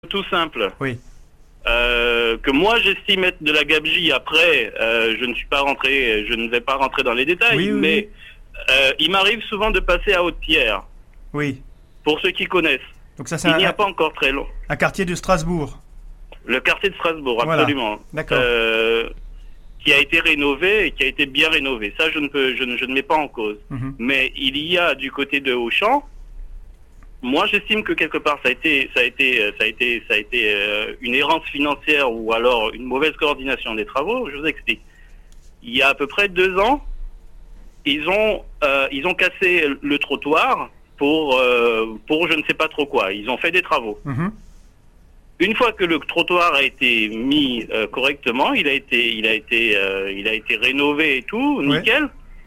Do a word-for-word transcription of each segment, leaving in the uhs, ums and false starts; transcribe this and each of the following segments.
tout simple. Oui. Euh, que moi j'estime être de la gabegie. Après, euh, je ne suis pas rentré, je ne vais pas rentrer dans les détails, Oui, oui, mais euh, il m'arrive souvent de passer à Haute-Pierre. Oui. Pour ceux qui connaissent. Donc ça, c'est il un, n'y a pas encore très long. Un quartier de Strasbourg. Le quartier de Strasbourg, Voilà. absolument. D'accord. Euh, qui a été rénové et qui a été bien rénové. Ça, je ne peux, je ne, je ne mets pas en cause. Mm-hmm. Mais il y a du côté de Auchan. Moi, j'estime que quelque part, ça a été, ça a été, ça a été, ça a été euh, une errance financière ou alors une mauvaise coordination des travaux. Je vous explique. Il y a à peu près deux ans, ils ont, euh, ils ont cassé le trottoir pour, euh, pour je ne sais pas trop quoi. Ils ont fait des travaux. Mm-hmm. Une fois que le trottoir a été mis euh, correctement, il a été, il a été, euh, il a été rénové et tout, nickel. Ouais.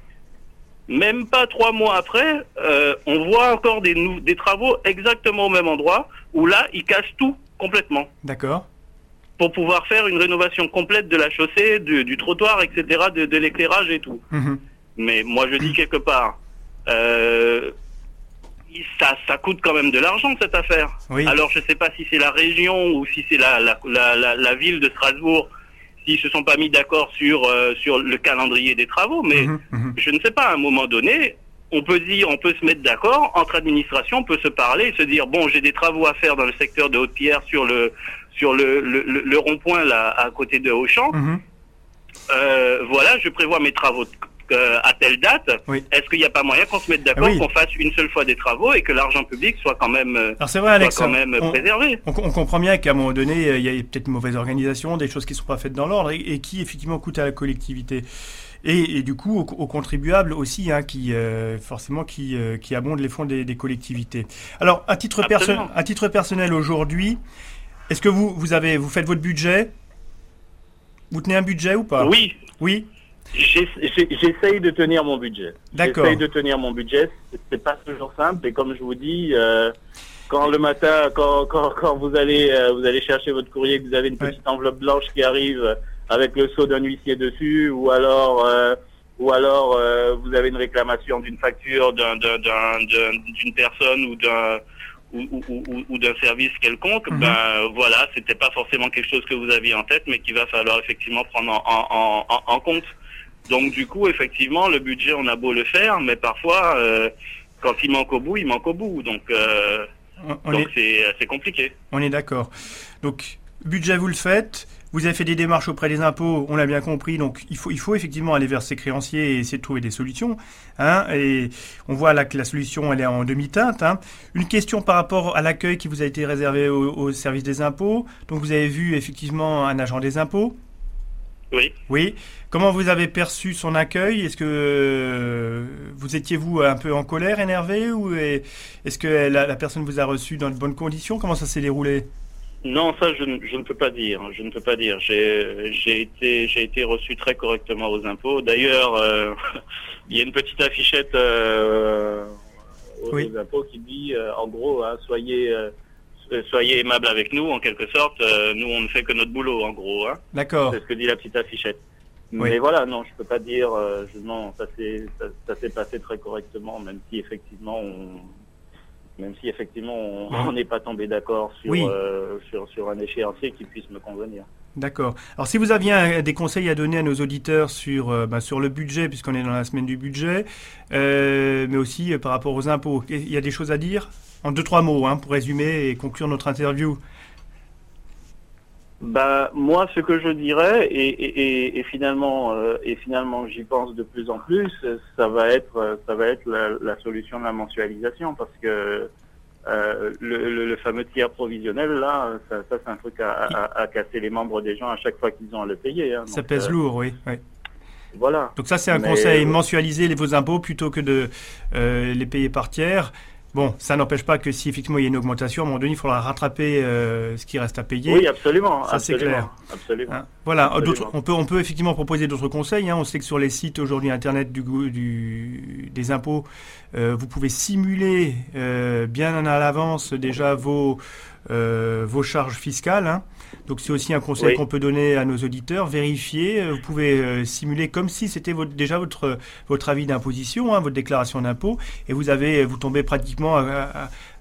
Même pas trois mois après, euh, on voit encore des, nou- des travaux exactement au même endroit, où là, ils cassent tout complètement. D'accord. Pour pouvoir faire une rénovation complète de la chaussée, du, du trottoir, et cetera, de, de l'éclairage et tout. Mm-hmm. Mais moi, je dis quelque part, euh, ça, ça coûte quand même de l'argent, cette affaire. Oui. Alors, je sais pas si c'est la région ou si c'est la, la, la, la, la ville de Strasbourg, s'ils se sont pas mis d'accord sur euh, sur le calendrier des travaux, mais mmh, mmh. je ne sais pas, à un moment donné, on peut dire, on peut se mettre d'accord, entre administrations, on peut se parler et se dire, bon, j'ai des travaux à faire dans le secteur de Haute-Pierre sur le sur le, le, le, le rond-point là, à côté de Auchan. Mmh. Euh, voilà, je prévois mes travaux euh, à telle date. Oui. Est-ce qu'il n'y a pas moyen qu'on se mette d'accord, oui. qu'on fasse une seule fois des travaux et que l'argent public soit quand même, Alors c'est vrai, Alex, soit quand même on, préservé? On, on comprend bien qu'à un moment donné, il y a peut-être une mauvaise organisation, des choses qui ne sont pas faites dans l'ordre et, et qui effectivement coûtent à la collectivité. Et, et du coup, aux, aux contribuables aussi, hein, qui euh, forcément qui, euh, qui abondent les fonds des, des collectivités. Alors, à titre, perso- à titre personnel aujourd'hui, est-ce que vous, vous, avez, vous faites votre budget? Vous tenez un budget ou pas? Oui. Oui. J'essaye de tenir mon budget. D'accord. J'essaye de tenir mon budget. C'est pas toujours simple. Et comme je vous dis, euh, quand le matin, quand, quand, quand vous allez, euh, vous allez chercher votre courrier, que vous avez une petite ouais. enveloppe blanche qui arrive avec le sceau d'un huissier dessus, ou alors, euh, ou alors euh, vous avez une réclamation d'une facture d'un, d'un, d'un, d'une personne ou d'un ou, ou, ou, ou d'un service quelconque, mm-hmm. ben voilà, c'était pas forcément quelque chose que vous aviez en tête, mais qu'il va falloir effectivement prendre en, en, en, en compte. Donc du coup, effectivement, le budget, on a beau le faire, mais parfois, euh, quand il manque au bout, il manque au bout. Donc, euh, on donc est... c'est, c'est compliqué. On est d'accord. Donc, budget, vous le faites. Vous avez fait des démarches auprès des impôts, on l'a bien compris. Donc, il faut, il faut effectivement aller vers ces créanciers et essayer de trouver des solutions. Hein, et on voit là que la solution, elle est en demi-teinte. Hein. Une question par rapport à l'accueil qui vous a été réservé au, au service des impôts. Donc, vous avez vu effectivement un agent des impôts. Oui. Oui. Comment vous avez perçu son accueil? Est-ce que euh, vous étiez, vous, un peu en colère, énervé? Ou est-ce que la, la personne vous a reçu dans de bonnes conditions? Comment ça s'est déroulé? Non, ça, je, je ne peux pas dire. Je ne peux pas dire. J'ai, j'ai été, j'ai été reçu très correctement aux impôts. D'ailleurs, euh, il y a une petite affichette euh, aux, oui. aux impôts qui dit, euh, en gros, hein, soyez... Euh, soyez aimable avec nous, en quelque sorte. Euh, nous, on ne fait que notre boulot, en gros. Hein. D'accord. C'est ce que dit la petite affichette. Oui. Mais voilà, non, je peux pas dire. Euh, je, non, ça s'est, ça, ça s'est passé très correctement, même si effectivement, on, même si effectivement, on n'est pas tombé d'accord sur, oui. euh, sur sur un échéancier qui puisse me convenir. D'accord. Alors, si vous aviez un, des conseils à donner à nos auditeurs sur, euh, bah, sur le budget, puisqu'on est dans la semaine du budget, euh, mais aussi euh, par rapport aux impôts, il y a des choses à dire? En deux, trois mots, hein, pour résumer et conclure notre interview. Bah, moi, ce que je dirais, et, et, et, et finalement, euh, et finalement, j'y pense de plus en plus, ça va être, ça va être la, la solution de la mensualisation, parce que euh, le, le, le fameux tiers provisionnel, là, ça, ça c'est un truc à, à, à casser les membres des gens à chaque fois qu'ils ont à le payer. Hein. Ça Donc, pèse euh, lourd, oui. oui. Voilà. Donc ça, c'est un Mais, conseil, mensualiser les, vos impôts plutôt que de euh, les payer par tiers. Bon, ça n'empêche pas que si effectivement il y a une augmentation, à un moment donné, il faudra rattraper euh, ce qui reste à payer. Oui, absolument. Ça, absolument, c'est clair. Absolument. Hein, voilà. Absolument. On peut, on peut effectivement proposer d'autres conseils. Hein. On sait que sur les sites aujourd'hui internet du, du, des impôts, euh, vous pouvez simuler euh, bien à l'avance déjà vos, euh, vos charges fiscales. Hein. Donc c'est aussi un conseil oui. qu'on peut donner à nos auditeurs. Vérifiez, vous pouvez euh, simuler comme si c'était votre, déjà votre, votre avis d'imposition, hein, votre déclaration d'impôt, et vous avez, vous tombez pratiquement à, à,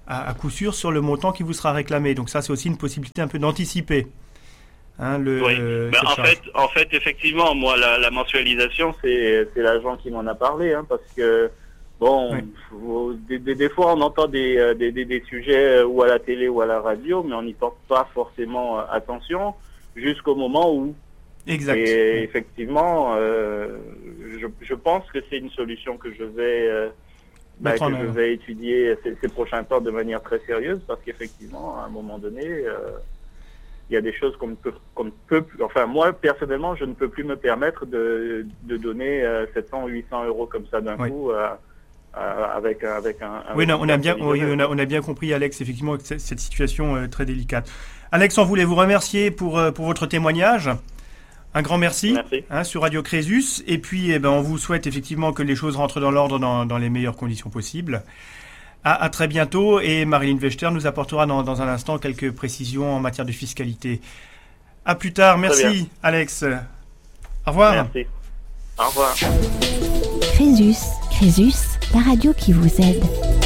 à, à coup sûr sur le montant qui vous sera réclamé. Donc ça, c'est aussi une possibilité un peu d'anticiper. Hein, le, oui. euh, ben, en, fait, en fait, effectivement, moi, la, la mensualisation, c'est, c'est l'agent qui m'en a parlé, hein, parce que, bon, oui. des, des, des fois, on entend des, des, des, des sujets ou à la télé ou à la radio, mais on n'y porte pas forcément attention jusqu'au moment où. Exact. Et effectivement, euh, je, je pense que c'est une solution que je vais, euh, bah, que je vais étudier ces, ces prochains temps de manière très sérieuse, parce qu'effectivement, à un moment donné, euh, il y a des choses qu'on ne peut, qu'on ne peut plus, enfin moi personnellement, je ne peux plus me permettre de, de donner euh, sept cents ou huit cents euros comme ça d'un oui. coup euh, euh, avec, avec un... un oui, non, on, a bien, oui on, a, on a bien compris, Alex, effectivement, cette, cette situation euh, très délicate. Alex, on voulait vous remercier pour, euh, pour votre témoignage. Un grand merci, merci. Hein, sur Radio Crésus. Et puis, eh ben, on vous souhaite effectivement que les choses rentrent dans l'ordre dans, dans les meilleures conditions possibles. À, à très bientôt, et Marilyn Vechter nous apportera dans, dans un instant quelques précisions en matière de fiscalité. À plus tard, merci Alex. Au revoir. Merci. Au revoir. Crésus, Crésus, la radio qui vous aide.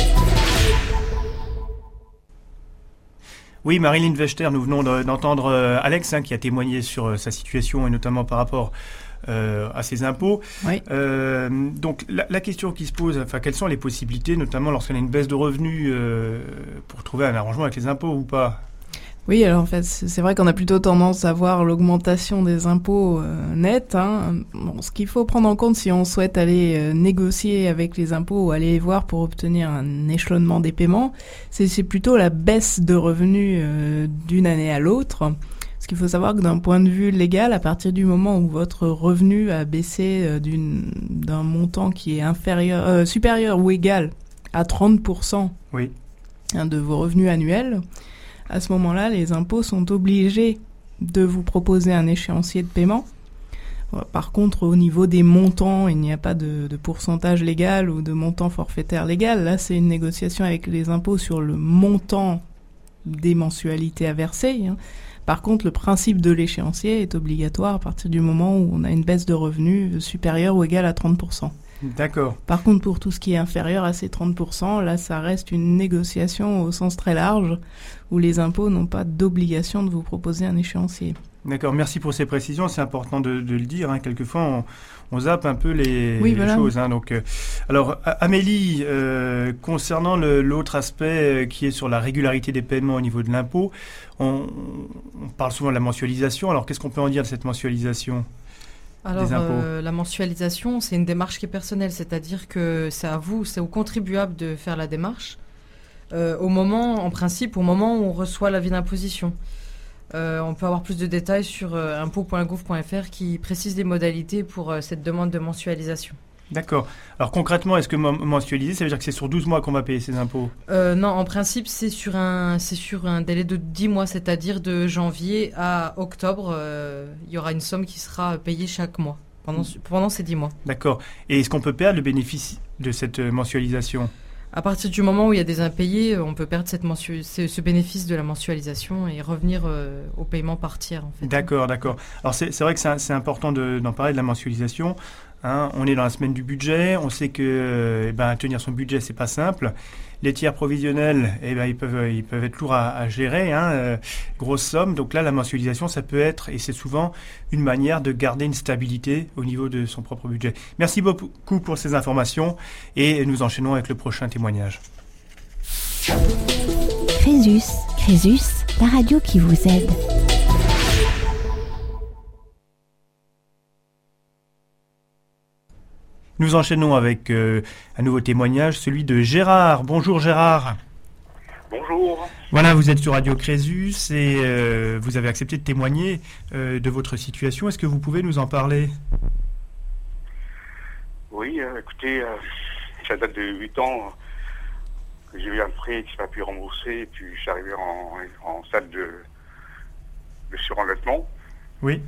Oui, Marilyn Vechter, nous venons de, d'entendre Alex hein, qui a témoigné sur sa situation et notamment par rapport Euh, à ses impôts. Oui. Euh, donc la, la question qui se pose, enfin quelles sont les possibilités, notamment lorsqu'on a une baisse de revenus, euh, pour trouver un arrangement avec les impôts ou pas? Oui, alors en fait, c'est vrai qu'on a plutôt tendance à voir l'augmentation des impôts euh, nets. Hein. Bon, ce qu'il faut prendre en compte si on souhaite aller euh, négocier avec les impôts ou aller les voir pour obtenir un échelonnement des paiements, c'est, c'est plutôt la baisse de revenus euh, d'une année à l'autre. Parce qu'il faut savoir que d'un point de vue légal, à partir du moment où votre revenu a baissé d'une, d'un montant qui est inférieur, euh, supérieur ou égal à trente pour cent oui. hein, de vos revenus annuels, à ce moment-là, les impôts sont obligés de vous proposer un échéancier de paiement. Par contre, au niveau des montants, il n'y a pas de, de pourcentage légal ou de montant forfaitaire légal. Là, c'est une négociation avec les impôts sur le montant des mensualités à verser, hein. Par contre, le principe de l'échéancier est obligatoire à partir du moment où on a une baisse de revenus supérieure ou égale à trente pour cent. D'accord. Par contre, pour tout ce qui est inférieur à ces trente pour cent, là, ça reste une négociation au sens très large où les impôts n'ont pas d'obligation de vous proposer un échéancier. D'accord, merci pour ces précisions. C'est important de, de le dire. Hein. Quelquefois, on, on zappe un peu les, oui, les voilà. choses. Hein. Donc, euh, alors, Amélie, euh, concernant le, l'autre aspect qui est sur la régularité des paiements au niveau de l'impôt, on, on parle souvent de la mensualisation. Alors, qu'est-ce qu'on peut en dire de cette mensualisation ? Alors, euh, la mensualisation, c'est une démarche qui est personnelle, c'est-à-dire que c'est à vous, c'est au contribuable de faire la démarche, euh, au moment, en principe, au moment où on reçoit l'avis d'imposition. Euh, on peut avoir plus de détails sur euh, impôts point gouv point f r qui précise les modalités pour euh, cette demande de mensualisation. D'accord. Alors concrètement, est-ce que mensualiser, ça veut dire que c'est sur douze mois qu'on va payer ces impôts ? euh, Non, en principe, c'est sur, un, c'est sur un délai de dix mois, c'est-à-dire de janvier à octobre, euh, il y aura une somme qui sera payée chaque mois, pendant, pendant ces dix mois. D'accord. Et est-ce qu'on peut perdre le bénéfice de cette mensualisation ? À partir du moment où il y a des impayés, on peut perdre cette mensu- ce, ce bénéfice de la mensualisation et revenir euh, au paiement par tiers. En fait. D'accord, d'accord. Alors c'est, c'est vrai que c'est, c'est important de, d'en parler de la mensualisation. Hein, on est dans la semaine du budget, on sait que euh, eh ben, tenir son budget, c'est pas simple. Les tiers provisionnels, eh ben, ils, peuvent, ils peuvent être lourds à, à gérer, hein, euh, grosse somme. Donc là, la mensualisation, ça peut être, et c'est souvent une manière de garder une stabilité au niveau de son propre budget. Merci beaucoup pour ces informations et nous enchaînons avec le prochain témoignage. Crésus, Crésus, la radio qui vous aide. Nous enchaînons avec euh, un nouveau témoignage, celui de Gérard. Bonjour Gérard. Bonjour. Voilà, vous êtes sur Radio Crésus et euh, vous avez accepté de témoigner euh, de votre situation. Est-ce que vous pouvez nous en parler ? Oui, euh, écoutez, euh, ça date de huit ans que j'ai eu un prêt qui m'a pu rembourser et puis je suis arrivé en, en stade de, de surendettement. Oui.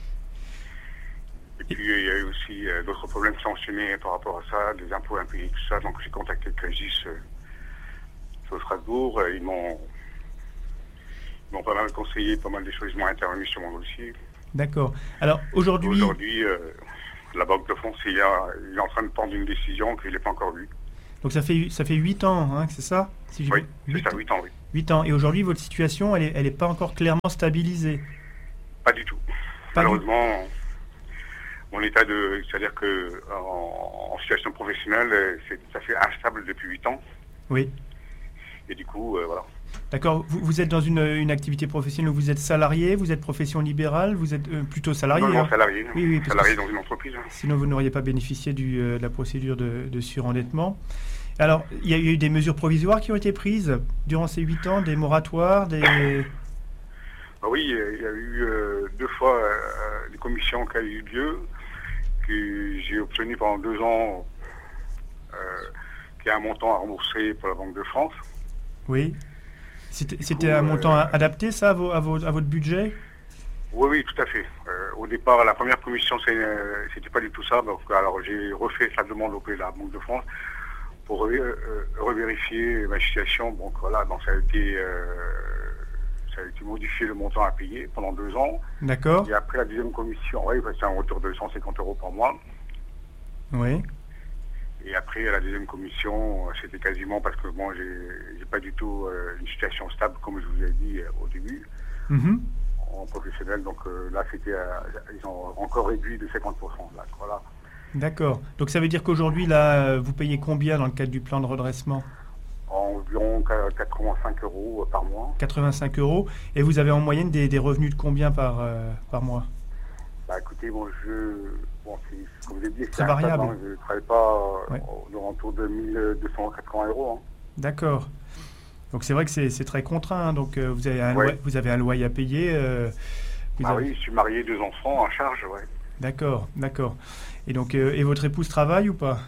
Et puis il y a eu aussi euh, d'autres problèmes qui sont enchaînés par rapport à ça, des impôts impayés, tout ça. Donc j'ai contacté Crésus euh, sur Strasbourg. Euh, ils m'ont ils m'ont pas mal conseillé, pas mal de choses. Ils m'ont intervenu sur mon dossier. D'accord. Alors aujourd'hui... Aujourd'hui, euh, la Banque de France il, a, il est en train de prendre une décision qu'il n'est pas encore vue. Donc ça fait ça fait huit ans, hein, c'est ça si Oui, c'est ça, huit ans, oui. huit ans. Et aujourd'hui, votre situation, elle est, elle est pas encore clairement stabilisée? Pas du tout. Pas Malheureusement, du... mon état de... C'est-à-dire que en, en situation professionnelle, c'est, ça fait instable depuis huit ans. Oui. Et du coup, euh, voilà. D'accord. Vous, vous êtes dans une, une activité professionnelle où vous êtes salarié, vous êtes profession libérale, vous êtes euh, plutôt salarié? Non, non, hein salarié. Oui, oui, salarié dans une entreprise. Sinon, vous n'auriez pas bénéficié du, euh, de la procédure de, de surendettement. Alors, il y a eu des mesures provisoires qui ont été prises durant ces huit ans, des moratoires, des... Bah oui, il y a eu euh, deux fois euh, des commissions qui ont eu lieu, que j'ai obtenu pendant deux ans, euh, qui a un montant à rembourser pour la Banque de France. Oui. C'était, c'était un montant euh, adapté, ça, à, vos, à, vos, à votre budget? Oui, oui, tout à fait. Euh, au départ, la première commission, c'est, euh, c'était pas du tout ça. Donc, alors, j'ai refait sa demande auprès de la Banque de France pour re- euh, revérifier ma situation. Donc, voilà, donc ça a été... Euh, ça a été modifié le montant à payer pendant deux ans. D'accord. Et après la deuxième commission, oui, c'est un retour de cent cinquante euros par mois. Oui. Et après, à la deuxième commission, c'était quasiment parce que moi, j'ai, j'ai pas du tout euh, une situation stable, comme je vous ai dit euh, au début, mm-hmm. en professionnel. Donc euh, là, c'était, euh, ils ont encore réduit de cinquante pour cent. Là, voilà. D'accord. Donc ça veut dire qu'aujourd'hui, là, vous payez combien dans le cadre du plan de redressement? Environ quatre-vingt-cinq euros par mois. quatre-vingt-cinq euros. Et vous avez en moyenne des, des revenus de combien par, euh, par mois? Bah écoutez, bon, je, bon, c'est, comme je l'ai dit, c'est, c'est variable. Hein, je ne travaille pas ouais. euh, autour de mille deux cent quatre-vingts euros. Hein. D'accord. Donc c'est vrai que c'est, c'est très contraint. Hein. Donc euh, vous, avez un ouais. loyer, vous avez un loyer à payer. Euh, ah avez... oui, je suis marié, deux enfants en charge, ouais. D'accord, d'accord. Et donc, euh, et votre épouse travaille ou pas?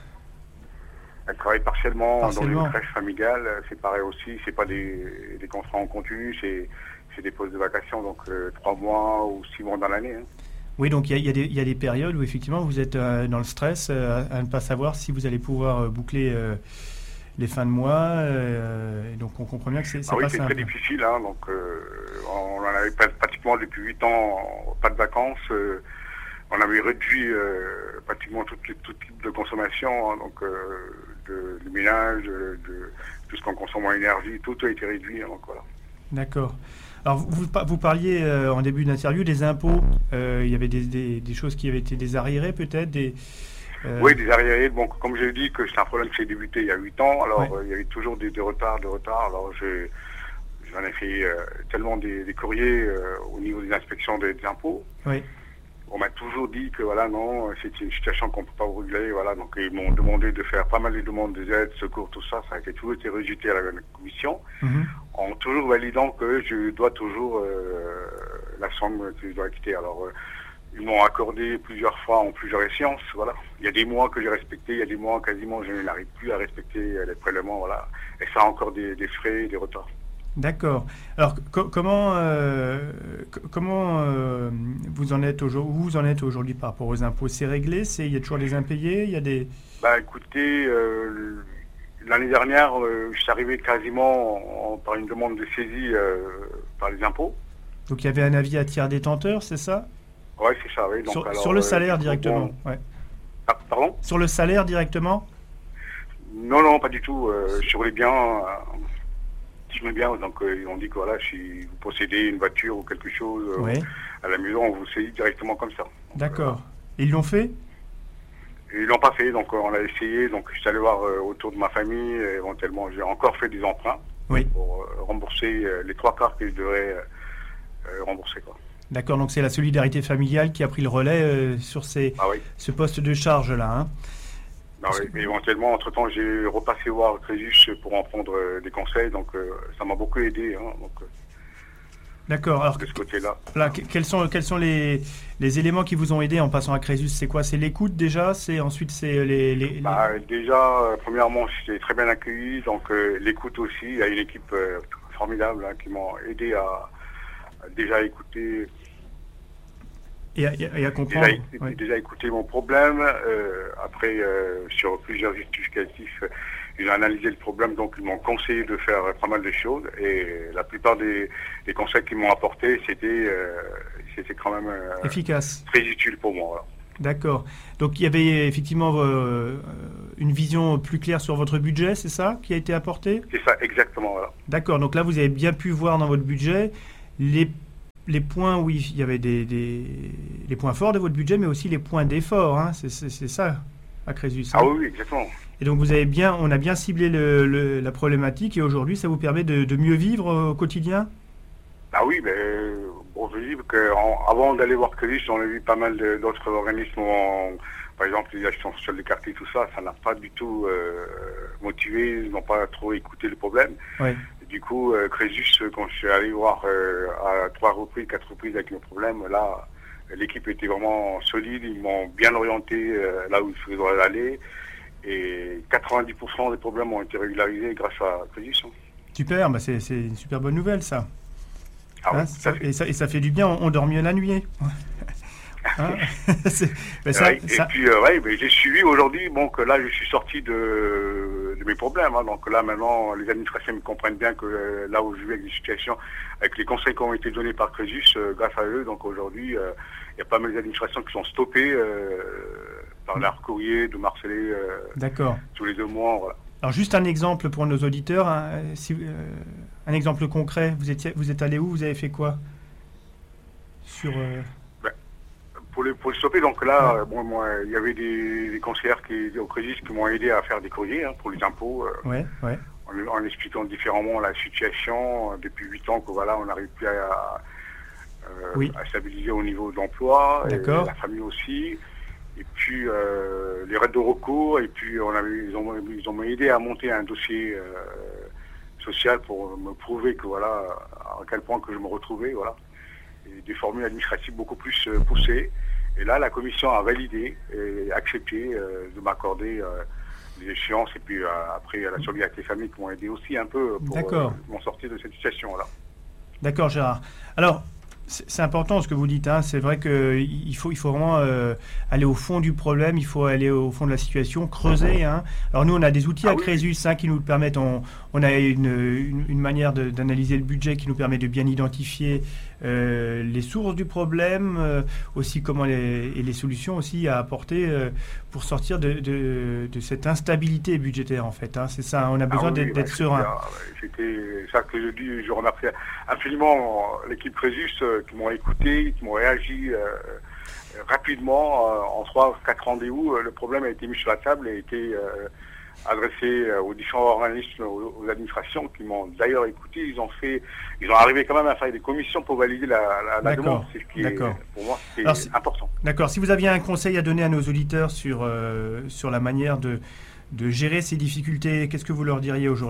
Elle travaille partiellement, partiellement. dans une crèche familiale, c'est pareil aussi, c'est pas des, des contrats en continu, c'est, c'est des pauses de vacations, donc euh, trois mois ou six mois dans l'année. Hein. Oui, donc il y, y, y a des périodes où effectivement vous êtes euh, dans le stress euh, à ne pas savoir si vous allez pouvoir euh, boucler euh, les fins de mois, euh, et donc on comprend bien que c'est, c'est ah pas oui, c'est simple. très difficile, hein, donc euh, on en avait pratiquement depuis huit ans, pas de vacances, euh, on avait réduit euh, pratiquement tout, tout, tout type de consommation, hein, donc euh, de, de ménage, de, de tout ce qu'on consomme en énergie, tout a été réduit. Hein, donc voilà. D'accord. Alors vous, vous parliez euh, en début d'interview des impôts. Euh, il y avait des, des, des choses qui avaient été des arriérés peut-être des, euh... Oui, des arriérés. Bon, comme j'ai dit que c'est un problème qui s'est débuté il y a huit ans, alors ouais. euh, il y avait toujours des, des retards, des retards. Alors je, j'en ai fait euh, tellement des, des courriers euh, au niveau des inspections des, des impôts. Oui. On m'a toujours dit que voilà, non, c'est une situation qu'on ne peut pas régler, voilà, donc ils m'ont demandé de faire pas mal de demandes des aides, secours, tout ça, ça a été toujours été rejeté à la commission, mm-hmm. en toujours validant que je dois toujours euh, la somme que je dois quitter. Alors, euh, ils m'ont accordé plusieurs fois en plusieurs échéances, voilà. Il y a des mois que j'ai respecté, il y a des mois quasiment je n'arrive plus à respecter les prélèvements, voilà. Et ça a encore des, des frais, des retards. D'accord. Alors co- comment euh, c- comment euh, vous en êtes aujourd'hui vous en êtes aujourd'hui par rapport aux impôts? C'est réglé? C'est il y a toujours des impayés? Il y a des Bah écoutez, euh, l'année dernière, euh, je suis arrivé quasiment en, en, par une demande de saisie euh, par les impôts. Donc il y avait un avis à tiers détenteur, c'est ça? Ouais, c'est ça. Oui. Donc, sur, alors, sur le salaire euh, directement. Bon... Ouais. Ah, pardon? Sur le salaire directement? Non, non, pas du tout. Euh, sur les biens. Euh, Je me bien, donc euh, ils ont dit que voilà, si vous possédez une voiture ou quelque chose euh, oui. à la maison, on vous saisit directement comme ça. Donc, d'accord. Euh, ils l'ont fait? Ils l'ont pas fait, donc euh, on a essayé. Donc je suis allé voir euh, autour de ma famille. Et éventuellement, j'ai encore fait des emprunts oui. pour euh, rembourser euh, les trois quarts que je devrais euh, rembourser, quoi. D'accord, donc c'est la solidarité familiale qui a pris le relais euh, sur ces, ah, oui. ce poste de charge là. Hein. Non, oui, mais éventuellement, entre-temps, j'ai repassé voir Crésus pour en prendre euh, des conseils, donc euh, ça m'a beaucoup aidé. Hein, donc, euh, d'accord, alors de ce côté-là. Là, quels sont, quels sont les, les éléments qui vous ont aidé en passant à Crésus? C'est quoi? C'est l'écoute déjà? C'est, ensuite, c'est les... les, les... Bah, déjà, euh, premièrement, j'étais très bien accueilli, donc euh, l'écoute aussi. Il y a une équipe euh, formidable hein, qui m'a aidé à, à déjà écouter... Et à, et à comprendre. Déjà, ouais. déjà écouté mon problème. Euh, après, euh, sur plusieurs justificatifs, j'ai analysé le problème, donc ils m'ont conseillé de faire pas mal de choses. Et la plupart des, des conseils qu'ils m'ont apportés, c'était, euh, c'était quand même euh, efficace, très utile pour moi. Voilà. D'accord. Donc il y avait effectivement euh, une vision plus claire sur votre budget, c'est ça, qui a été apporté ? C'est ça, exactement. Voilà. D'accord. Donc là, vous avez bien pu voir dans votre budget les, les points où il y avait des, des les points forts de votre budget, mais aussi les points d'effort. Hein. C'est, c'est, c'est ça, à Crésus. Hein. Ah oui, exactement. Et donc vous avez bien, on a bien ciblé le, le, la problématique et aujourd'hui, ça vous permet de, de mieux vivre au quotidien ? Ah oui, mais bon, je dis qu'avant d'aller voir Crésus, on a vu pas mal de, d'autres organismes, en, par exemple les actions sociales des quartiers, tout ça, ça n'a pas du tout euh, motivé, ils n'ont pas trop écouté le problème. Oui. Et du coup, euh, Crésus, quand je suis allé voir euh, à trois reprises, quatre reprises avec nos problèmes, là, l'équipe était vraiment solide, ils m'ont bien orienté euh, là où il faudrait aller. Et quatre-vingt-dix pour cent des problèmes ont été régularisés grâce à Crésus. Super, bah c'est, c'est une super bonne nouvelle ça. Ah hein, oui, ça et, ça, et ça fait du bien, on, on dort mieux la nuit. hein mais ça, ouais, ça... Et puis, euh, ouais, mais j'ai suivi aujourd'hui, bon, que là, je suis sorti de, de mes problèmes. Hein, donc là, maintenant, les administrations me comprennent bien que euh, là où je vis avec des situations, avec les conseils qui ont été donnés par Crésus, euh, grâce à eux, donc aujourd'hui, il euh, y a pas mal d'administrations qui sont stoppées euh, par leur courrier, de marceler euh, D'accord. tous les deux mois. Voilà. Alors, juste un exemple pour nos auditeurs, hein, si, euh, un exemple concret, vous, étiez, vous êtes allé où, vous avez fait quoi sur, euh... ben, pour, les, pour les stopper, donc là, ouais. bon, moi, il y avait des, des conseillères qui, au Crésus qui m'ont aidé à faire des courriers hein, pour les impôts, euh, ouais, ouais. En, en expliquant différemment la situation. depuis huit ans que voilà, on n'arrive plus à, euh, oui. à stabiliser au niveau de l'emploi, et la famille aussi. Et puis euh, les raids de recours, et puis on avait, ils ont ils ont aidé à monter un dossier euh, social pour me prouver que voilà à quel point que je me retrouvais, voilà. Et des formules administratives beaucoup plus euh, poussées. Et là, la commission a validé et accepté euh, de m'accorder euh, des échéances, et puis euh, après la solidarité famille qui m'ont aidé aussi un peu pour euh, m'en sortir de cette situation-là. D'accord, Gérard. Alors, c'est important ce que vous dites, hein. C'est vrai qu'il faut, il faut vraiment euh, aller au fond du problème, il faut aller au fond de la situation, creuser. Hein. Alors nous, on a des outils ah, à Crésus oui. hein, qui nous permettent, on, on a une, une, une manière de, d'analyser le budget qui nous permet de bien identifier euh, les sources du problème, euh, aussi comment les, et les solutions aussi à apporter euh, pour sortir de, de, de cette instabilité budgétaire en fait. Hein. C'est ça, on a besoin ah, oui, d'être, d'être ouais, serein. C'était ça que je dis, je remercie infiniment l'équipe Crésus euh, qui m'ont écouté, qui m'ont réagi euh, rapidement euh, en trois quatre rendez-vous. Euh, le problème a été mis sur la table et a été euh, adressé euh, aux différents organismes, aux, aux administrations qui m'ont d'ailleurs écouté. Ils ont fait, ils ont arrivé quand même à faire des commissions pour valider la, la, la demande. C'est ce qui est, pour moi, c'est Alors, important. D'accord. Si vous aviez un conseil à donner à nos auditeurs sur euh, sur la manière de de gérer ces difficultés, qu'est-ce que vous leur diriez aujourd'hui ?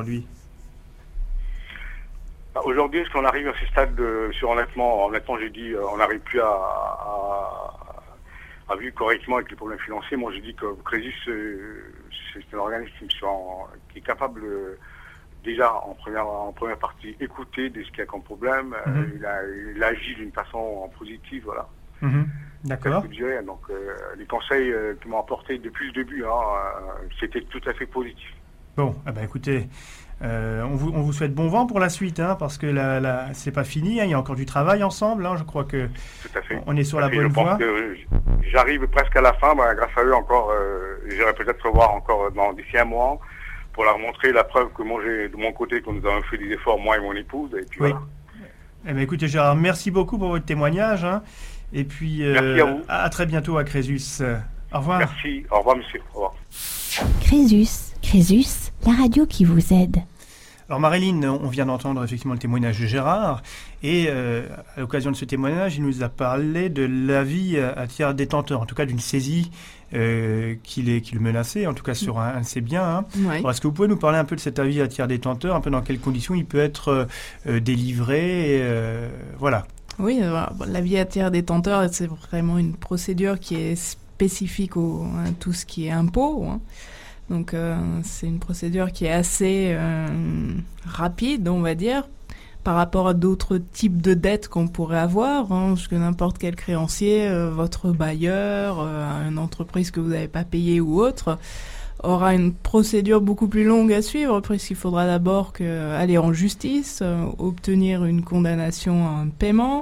Aujourd'hui, est-ce qu'on arrive à ce stade de surendettement ? Honnêtement, j'ai dit, on n'arrive plus à, à, à vivre correctement avec les problèmes financiers. Moi, j'ai dit que Crésus, c'est un organisme qui, en, qui est capable, de, déjà, en première, en première partie, écouter de ce qu'il y a comme problème. Mm-hmm. il, a, il agit d'une façon positive, voilà. Mm-hmm. D'accord. Donc, euh, les conseils euh, qu'ils m'ont apportés depuis le début, hein, euh, c'était tout à fait positif. Bon, eh ben, écoutez... Euh, on, vous, on vous souhaite bon vent pour la suite, hein, parce que la, la, c'est pas fini, hein, il y a encore du travail ensemble, hein, je crois que Tout à fait. on est sur Tout la bonne je voie. Pense que j'arrive presque à la fin, bah, grâce à eux encore, euh, j'irai peut-être revoir encore dans, d'ici un mois pour leur montrer la preuve que moi j'ai de mon côté que nous avons fait des efforts, moi et mon épouse, et puis oui. voilà. Eh bien, écoutez Gérard, merci beaucoup pour votre témoignage, hein, et puis euh, merci à, vous. À, à très bientôt à Crésus. Au revoir. Merci, au revoir monsieur, au revoir. Crésus, Crésus, la radio qui vous aide. Alors Marilyn, on vient d'entendre effectivement le témoignage de Gérard et euh, à l'occasion de ce témoignage, il nous a parlé de l'avis à tiers détenteur, en tout cas d'une saisie euh, qui, est, qui le menaçait, en tout cas sur un, un de ses biens. Hein. Oui. Alors, est-ce que vous pouvez nous parler un peu de cet avis à tiers détenteur, un peu dans quelles conditions il peut être euh, délivré, et, euh, voilà. Oui, euh, l'avis à tiers détenteur, c'est vraiment une procédure qui est spécifique au, à tout ce qui est impôt, hein. Donc euh, c'est une procédure qui est assez euh, rapide, on va dire, par rapport à d'autres types de dettes qu'on pourrait avoir, hein, parce que n'importe quel créancier, euh, votre bailleur, euh, une entreprise que vous n'avez pas payée ou autre, aura une procédure beaucoup plus longue à suivre, puisqu'il faudra d'abord que, aller en justice, euh, obtenir une condamnation à un paiement,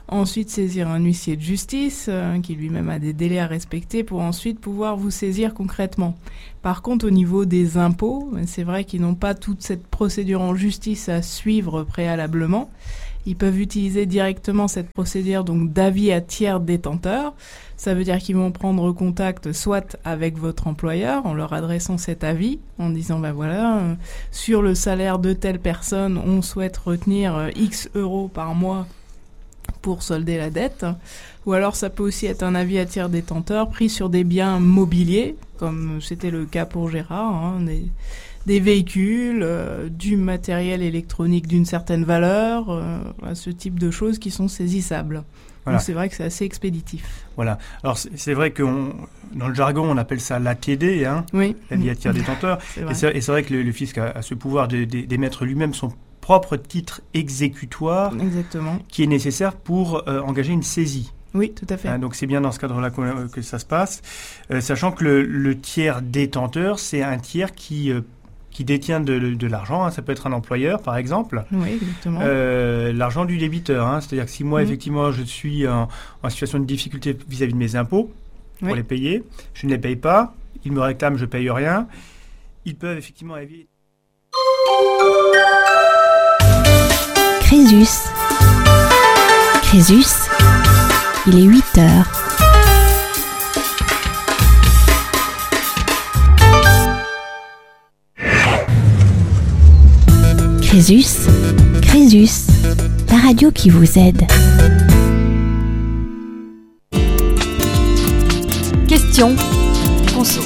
ensuite saisir un huissier de justice euh, qui lui-même a des délais à respecter pour ensuite pouvoir vous saisir concrètement. Par contre, au niveau des impôts, c'est vrai qu'ils n'ont pas toute cette procédure en justice à suivre préalablement. Ils peuvent utiliser directement cette procédure donc d'avis à tiers détenteur. Ça veut dire qu'ils vont prendre contact soit avec votre employeur en leur adressant cet avis, en disant ben voilà, euh, sur le salaire de telle personne, on souhaite retenir euh, X euros par mois pour solder la dette. Ou alors ça peut aussi être un avis à tiers détenteur pris sur des biens mobiliers, comme c'était le cas pour Gérard, hein, des, des véhicules, euh, du matériel électronique d'une certaine valeur, euh, ce type de choses qui sont saisissables. Voilà. Donc c'est vrai que c'est assez expéditif. Voilà. Alors c'est, c'est vrai que dans le jargon, on appelle ça l'A T D, hein, oui. l'avis à tiers détenteur. c'est et, c'est, et c'est vrai que le, le fisc a, a ce pouvoir de, de, d'émettre lui-même son propre titre exécutoire. Exactement. Qui est nécessaire pour euh, engager une saisie. Oui, tout à fait. Hein, donc c'est bien dans ce cadre-là que, que ça se passe, euh, sachant que le, le tiers détenteur, c'est un tiers qui euh, qui détient de, de l'argent, hein. Ça peut être un employeur, par exemple. Oui, exactement. Euh, l'argent du débiteur, hein. C'est-à-dire que si moi, mmh. effectivement, je suis en, en situation de difficulté vis-à-vis de mes impôts, pour oui. les payer, je ne les paye pas, ils me réclament, je ne paye rien, ils peuvent effectivement éviter... Crésus. Crésus, il est huit heures. Crésus, Crésus, la radio qui vous aide. Question conso.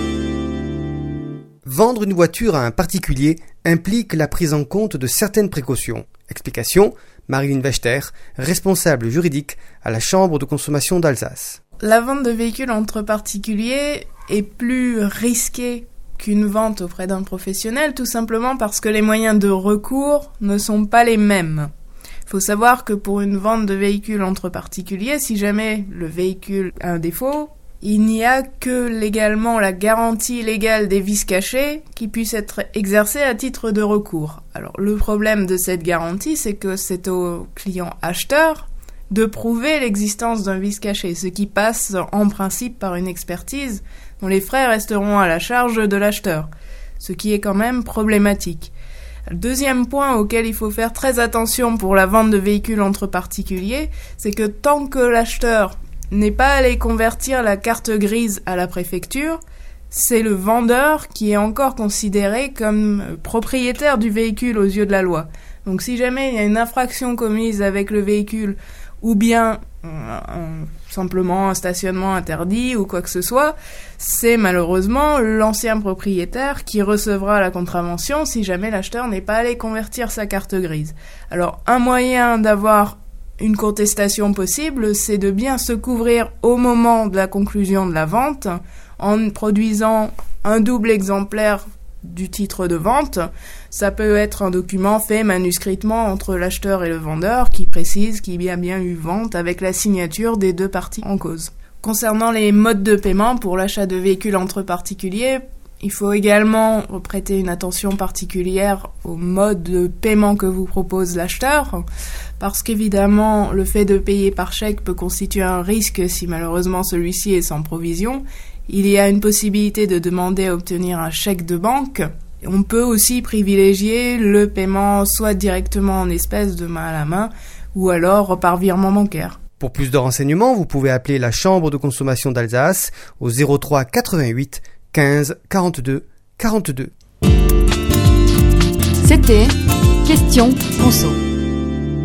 Vendre une voiture à un particulier implique la prise en compte de certaines précautions. Explication, Marilyn Wechter, responsable juridique à la Chambre de consommation d'Alsace. La vente de véhicules entre particuliers est plus risquée qu'une vente auprès d'un professionnel, tout simplement parce que les moyens de recours ne sont pas les mêmes. Il faut savoir que pour une vente de véhicules entre particuliers, si jamais le véhicule a un défaut, il n'y a que légalement la garantie légale des vices cachés qui puisse être exercée à titre de recours. Alors le problème de cette garantie, c'est que c'est au client acheteur de prouver l'existence d'un vice caché, ce qui passe en principe par une expertise dont les frais resteront à la charge de l'acheteur, ce qui est quand même problématique. Le deuxième point auquel il faut faire très attention pour la vente de véhicules entre particuliers, c'est que tant que l'acheteur n'est pas allé convertir la carte grise à la préfecture, c'est le vendeur qui est encore considéré comme propriétaire du véhicule aux yeux de la loi. Donc si jamais il y a une infraction commise avec le véhicule, ou bien euh, un, simplement un stationnement interdit ou quoi que ce soit, c'est malheureusement l'ancien propriétaire qui recevra la contravention si jamais l'acheteur n'est pas allé convertir sa carte grise. Alors un moyen d'avoir une contestation possible, c'est de bien se couvrir au moment de la conclusion de la vente en produisant un double exemplaire du titre de vente. Ça peut être un document fait manuscritement entre l'acheteur et le vendeur qui précise qu'il y a bien eu vente avec la signature des deux parties en cause. Concernant les modes de paiement pour l'achat de véhicules entre particuliers, il faut également prêter une attention particulière au mode de paiement que vous propose l'acheteur, parce qu'évidemment, le fait de payer par chèque peut constituer un risque si malheureusement celui-ci est sans provision. Il y a une possibilité de demander à obtenir un chèque de banque. On peut aussi privilégier le paiement soit directement en espèces de main à la main, ou alors par virement bancaire. Pour plus de renseignements, vous pouvez appeler la Chambre de consommation d'Alsace au zéro trois quatre-vingt-huit quinze quarante-deux quarante-deux. C'était Question Conso.